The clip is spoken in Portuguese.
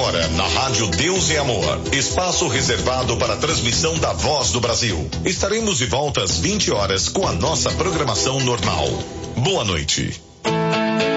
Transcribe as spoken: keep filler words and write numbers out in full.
agora na Rádio Deus e Amor, espaço reservado para a transmissão da Voz do Brasil. Estaremos de volta às vinte horas com a nossa programação normal. Boa noite.